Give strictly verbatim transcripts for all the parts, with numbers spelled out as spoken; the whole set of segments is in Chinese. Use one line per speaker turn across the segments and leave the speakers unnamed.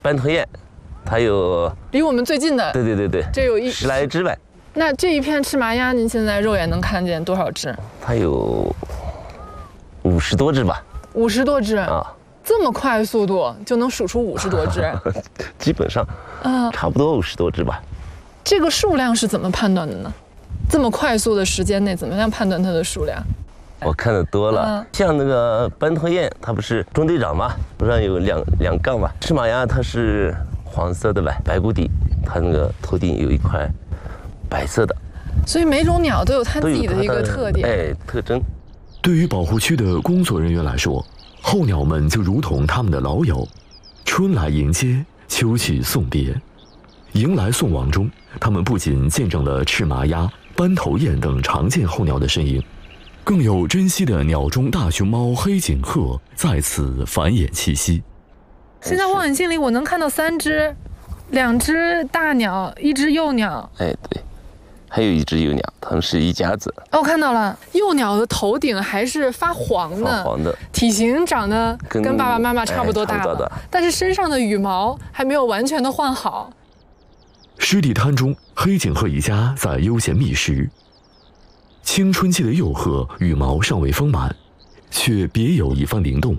斑头雁，它有
离我们最近的，
对对对对，
这有一
十来只吧。
那这一片赤麻鸭，您现在肉眼能看见多少只？
它有五十多只吧。
五十多只
啊，
这么快速度就能数出五十多只？
基本上，啊，差不多五十多只吧。
这个数量是怎么判断的呢？这么快速的时间内，怎么样判断它的数量？
我看的多了，嗯、像那个斑头雁，它不是中队长嘛，头上有两两杠嘛。赤马鸭它是黄色的吧，白骨底，它那个头顶有一块白色的。
所以每种鸟都有它自己的一个特点，
哎，特征。
对于保护区的工作人员来说，候鸟们就如同他们的老友，春来迎接，秋去送别。迎来送往中，他们不仅见证了赤麻鸭、斑头雁等常见候鸟的身影，更有珍稀的鸟中大熊猫黑颈鹤在此繁衍栖息。
现在望远镜里我能看到三只，两只大鸟，一只幼鸟。
哎，对，还有一只幼鸟，它们是一家子。
哦，我看到了，幼鸟的头顶还是发黄的，
发黄的，
体型长得跟爸爸妈妈差不多大了，哎、但是身上的羽毛还没有完全的换好。
湿地滩中，黑颈鹤一家在悠闲觅食。青春期的幼鹤羽毛尚未丰满，却别有一番灵动。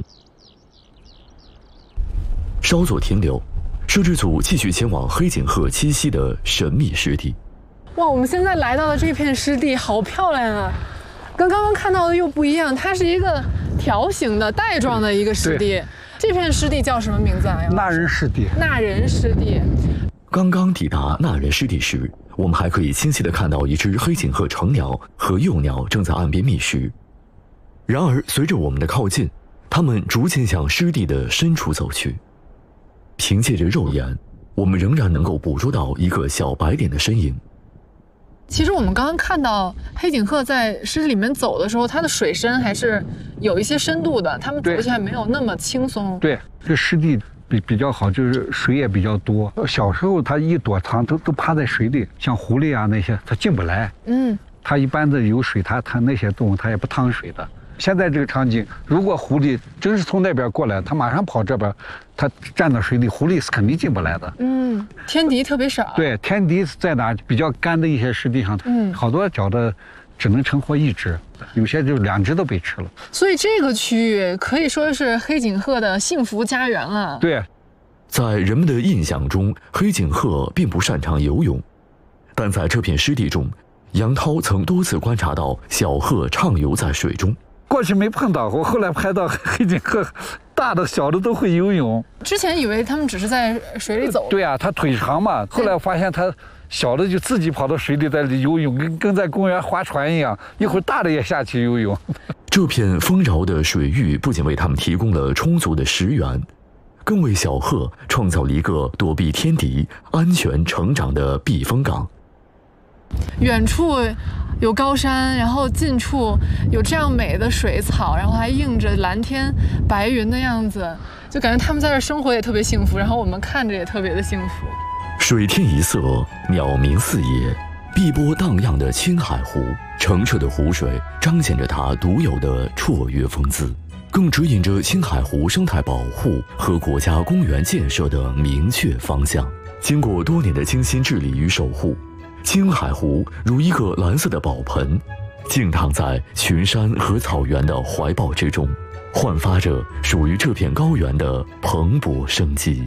稍作停留，摄制组继续前往黑颈鹤栖息的神秘湿地。
哇，我们现在来到的这片湿地好漂亮啊，跟刚刚看到的又不一样，它是一个条形的带状的一个湿地。这片湿地叫什么名字啊？
纳人湿地。
纳人湿地。
刚刚抵达纳人湿地时，我们还可以清晰地看到一只黑颈鹤成鸟和幼鸟正在岸边觅食。然而，随着我们的靠近，它们逐渐向湿地的深处走去。凭借着肉眼，我们仍然能够捕捉到一个小白点的身影。
其实我们刚刚看到黑颈鹤在湿地里面走的时候，它的水深还是有一些深度的，它们走起来没有那么轻松。
对，这湿地比比较好，就是水也比较多。小时候它一躲藏都都趴在水里，像狐狸啊那些，它进不来。嗯，它一般的有水，它它那些动物它也不趟水的。现在这个场景，如果狐狸真是从那边过来，它马上跑这边，它站到水里，狐狸是肯定进不来的。
嗯，天敌特别少。
对，天敌在哪比较干的一些湿地上，嗯，好多脚的只能成活一只，有些就两只都被吃了。
所以这个区域可以说是黑颈鹤的幸福家园了。
对，
在人们的印象中，黑颈鹤并不擅长游泳，但在这片湿地中，杨涛曾多次观察到小鹤畅游在水中。
过去没碰到过，后来拍到黑颈鹤，大的小的都会游泳。
之前以为他们只是在水里走。
对啊，它腿长嘛。后来发现它小的就自己跑到水里在游泳，跟跟在公园划船一样。一会儿大的也下去游泳。
这片丰饶的水域不仅为它们提供了充足的食源，更为小鹤创造了一个躲避天敌、安全成长的避风港。
远处有高山，然后近处有这样美的水草，然后还映着蓝天白云的样子，就感觉他们在这生活也特别幸福，然后我们看着也特别的幸福。
水天一色，鸟鸣四野，碧波荡漾的青海湖，澄澈的湖水彰显着它独有的绰约风姿，更指引着青海湖生态保护和国家公园建设的明确方向。经过多年的精心治理与守护，青海湖如一个蓝色的宝盆，静躺在群山和草原的怀抱之中，焕发着属于这片高原的蓬勃生机。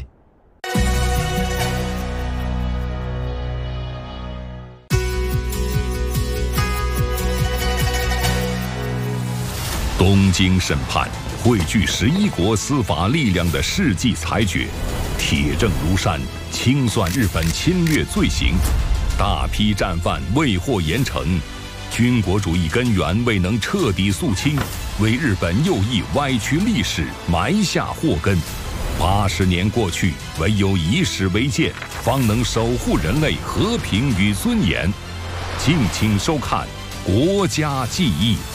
东京审判汇聚十一国司法力量的世纪裁决，铁证如山，清算日本侵略罪行。大批战犯未获严惩，军国主义根源未能彻底肃清，为日本右翼歪曲历史埋下祸根。八十年过去，唯有以史为鉴，方能守护人类和平与尊严。敬请收看《国家记忆》。